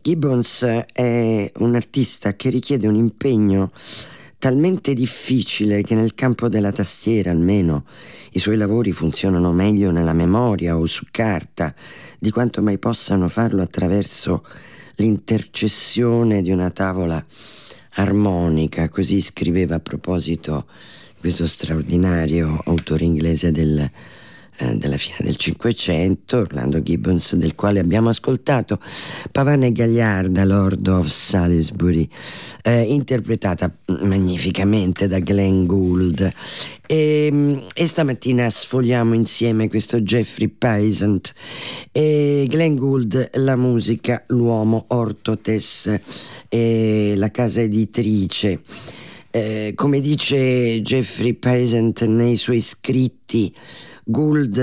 Gibbons è un artista che richiede un impegno talmente difficile che nel campo della tastiera almeno i suoi lavori funzionano meglio nella memoria o su carta di quanto mai possano farlo attraverso l'intercessione di una tavola armonica. Così scriveva a proposito questo straordinario autore inglese della fine del Cinquecento, Orlando Gibbons, del quale abbiamo ascoltato Pavane Gagliarda, Lord of Salisbury, interpretata magnificamente da Glenn Gould. E stamattina sfogliamo insieme questo Jeffrey Paisant e Glenn Gould, la musica, l'uomo, Orthotes e la casa editrice. Come dice Jeffrey Paisant nei suoi scritti, Gould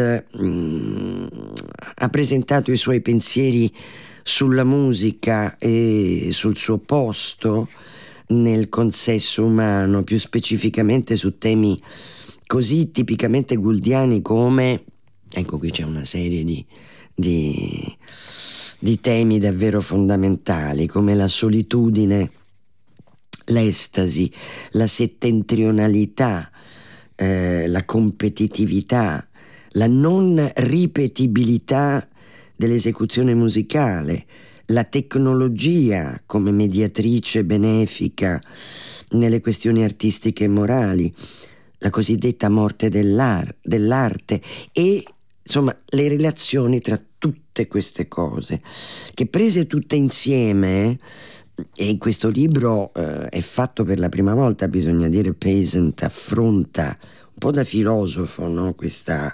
ha presentato i suoi pensieri sulla musica e sul suo posto nel consesso umano, più specificamente su temi così tipicamente gouldiani come, ecco qui c'è una serie di temi davvero fondamentali, come la solitudine, l'estasi, la settentrionalità, la competitività, la non ripetibilità dell'esecuzione musicale, la tecnologia come mediatrice benefica nelle questioni artistiche e morali, la cosiddetta morte dell'arte e insomma le relazioni tra tutte queste cose che, prese tutte insieme, e in questo libro è fatto per la prima volta, bisogna dire. Paisant affronta un po' da filosofo, no? Questa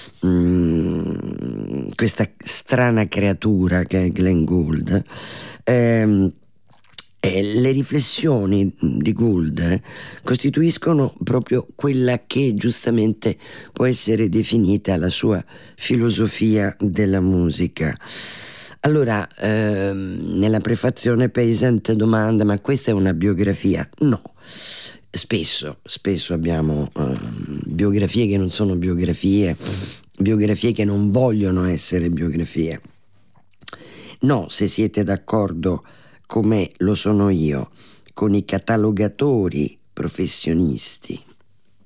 strana creatura che è Glenn Gould. Le riflessioni di Gould costituiscono proprio quella che giustamente può essere definita la sua filosofia della musica. Allora, nella prefazione Paisant domanda: ma questa è una biografia? No. Spesso abbiamo biografie che non sono biografie che non vogliono essere biografie. No, se siete d'accordo, come lo sono io, con i catalogatori professionisti